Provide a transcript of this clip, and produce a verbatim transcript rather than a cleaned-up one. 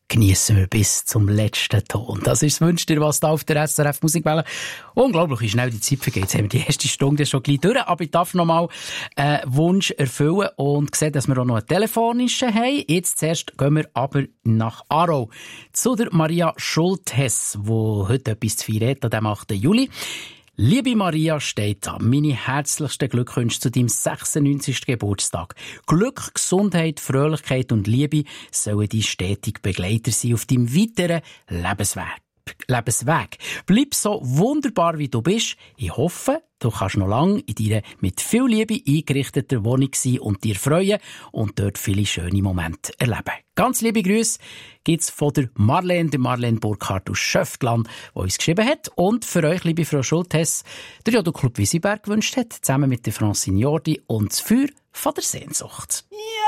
geniessen wir bis zum letzten Ton. Das ist das Wünsch dir, was da auf der S R F Musikwelle. Unglaublich, wie schnell die Zeit vergeht. Jetzt haben wir die erste Stunde schon gleich durch, aber ich darf noch mal einen Wunsch erfüllen und sehen, dass wir auch noch einen telefonischen haben. Jetzt zuerst gehen wir aber nach Aarau zu der Maria Schultes, die heute etwas zu feiern hat, an dem achten Juli. Liebe Maria, steht da, meine herzlichsten Glückwünsche zu deinem sechsundneunzigsten Geburtstag. Glück, Gesundheit, Fröhlichkeit und Liebe sollen die stetig Begleiter sein auf deinem weiteren Lebensweg. Lebensweg. Bleib so wunderbar, wie du bist. Ich hoffe, du kannst noch lange in deiner mit viel Liebe eingerichteten Wohnung sein und dir freuen und dort viele schöne Momente erleben. Ganz liebe Grüße gibt's von der Marlene, der Marlene Burkhardt aus Schöftland, die uns geschrieben hat. Und für euch, liebe Frau Schultes, der Jodo Club Wisiberg gewünscht hat, zusammen mit der Francine Jordi und das Feuer von der Sehnsucht. Ja.